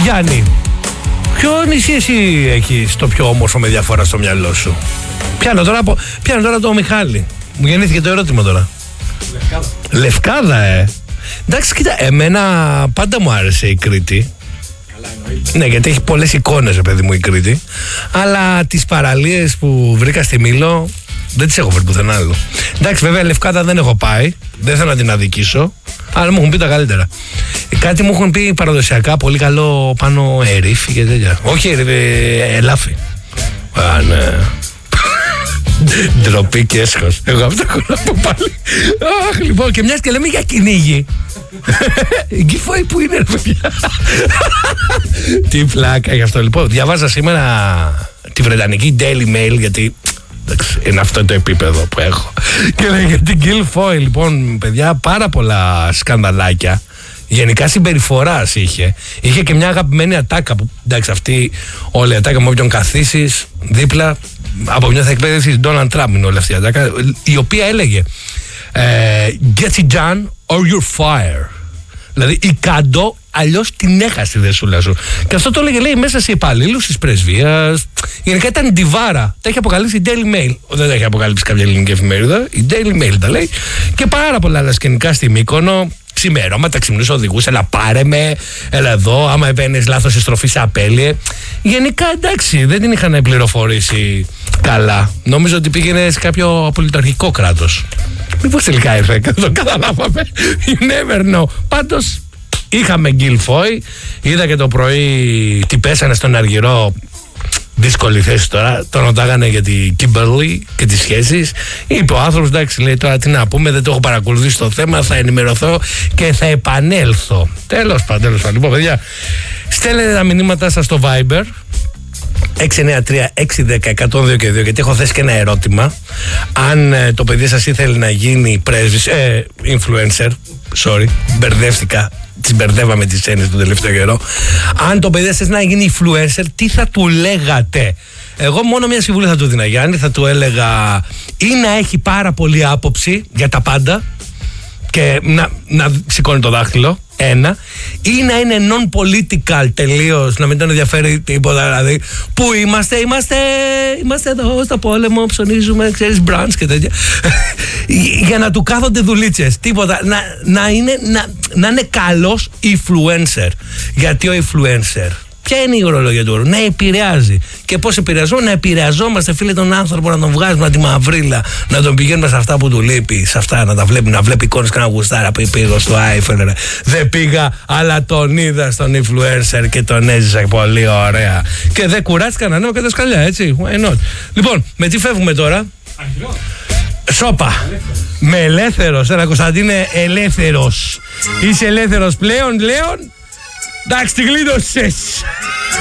Γιάννη, ποιο νησί εσύ έχεις το πιο όμορφο με διαφορά στο μυαλό σου? Πιάνω τώρα το Μιχάλη. Μου γεννήθηκε το ερώτημα τώρα. Λευκάδα, Εντάξει, κοίτα, εμένα πάντα μου άρεσε η Κρήτη. Ναι, γιατί έχει πολλές εικόνες, παιδί μου, η Κρήτη. Αλλά τις παραλίες που βρήκα στη Μήλο δεν τις έχω βρει πουθενά άλλο. Εντάξει, βέβαια, Λευκάδα δεν έχω πάει. Δεν θέλω να την αδικήσω. Αλλά μου έχουν πει τα καλύτερα. Κάτι μου έχουν πει παραδοσιακά, πολύ καλό πάνω ερήφι και τέτοια. Όχι ελάφι. Α, ναι. Ντροπή και έσχος. Εγώ αυτό έχω να πω πάλι. Αχ, λοιπόν, και μιας και λέμε για κυνήγι. Η Γκίλφοι που είναι, ρε παιδιά? Τι πλάκα γι' αυτό. Λοιπόν, διαβάζα σήμερα τη βρετανική Daily Mail, γιατί είναι αυτό το επίπεδο που έχω. Και λέει για την Γκίλφοι, λοιπόν, παιδιά, πάρα πολλά σκανδαλάκια. Γενικά συμπεριφοράς είχε. Είχε και μια αγαπημένη ατάκα που, εντάξει, αυτή όλη η ατάκα με όποιον καθίσεις δίπλα από μια εκπαίδευση Donald Trump είναι όλη αυτή η ατάκα, η οποία έλεγε get it done or you're fired. Δηλαδή η καντό, αλλιώς την έχασε η δεσούλα σου. Και αυτό το έλεγε, λέει, μέσα σε υπαλλήλους της πρεσβείας. Γενικά ήταν ντιβάρα. Τα έχει αποκαλύψει η Daily Mail. Δεν τα έχει αποκαλύψει κάποια ελληνική εφημερίδα. Η Daily Mail τα λέει. Και πάρα πολλά άλλα σκηνικά στη Μύκονο. Ξημερώματα, ξυμνούς οδηγούς, έλα πάρε με, έλα εδώ, άμα επένες λάθος στροφή σε απέλυε. Γενικά, εντάξει, δεν την είχαν πληροφορήσει καλά. Νομίζω ότι πήγαινε σε κάποιο απολυταρχικό κράτος. Μήπως τελικά ήρθε, δεν το καταλάβαμε. You never know. Πάντως, είχαμε Γκίλφοι. Είδα και το πρωί τι πέσανε στον Αργυρό. Δύσκολη θέση τώρα. Τον ρωτάγανε για την Κίμπερλι και τις σχέσεις. Είπε ο άνθρωπος, εντάξει, λέει, τώρα τι να πούμε, δεν το έχω παρακολουθήσει το θέμα. Θα ενημερωθώ και θα επανέλθω. Τέλος πάντων. Λοιπόν, παιδιά, στέλνετε τα μηνύματά σας στο Viber 693-610-102 γιατί έχω θέσει και ένα ερώτημα. Αν το παιδί σας ήθελε να γίνει πρέσβης, influencer, sorry, μπερδεύτηκα. Τις μπερδεύαμε τις έννοιες τον τελευταίο καιρό. Αν το παιδί σας να γίνει influencer, τι θα του λέγατε? Εγώ μόνο μια συμβουλή θα του δίνα, Γιάννη. Θα του έλεγα ή να έχει πάρα πολύ άποψη για τα πάντα και να σηκώνει το δάχτυλο, ένα, ή να είναι non-political τελείως, να μην τον ενδιαφέρει τίποτα. Δηλαδή, πού είμαστε εδώ στο πόλεμο, ψωνίζουμε, ξέρεις, μπραντς και τέτοια. Για να του κάθονται δουλίτσες, τίποτα. Να είναι καλός influencer. Γιατί ο influencer, ποια είναι η ορολογία του όρου? Να επηρεάζει. Και πώς επηρεαζούμε? Να επηρεαζόμαστε, φίλε, τον άνθρωπο, να τον βγάζουμε από τη μαυρίλα, να τον πηγαίνουμε σε αυτά που του λείπει, σε αυτά να τα βλέπει, να βλέπει εικόνες και να γουστάρα. Πήγα στο iPhone, δεν πήγα, αλλά τον είδα στον influencer και τον έζησα πολύ ωραία. Και δεν κουράστηκα να ανέβω και τα σκαλιά, έτσι. Why not? Λοιπόν, με τι φεύγουμε τώρα? Σόπα. Με ελεύθερος. Ένα Κωνσταντίνε, ελεύθερος. Είσαι ελεύθερος πλέον, Λέων? Εντάξει, τη γλίτωσες.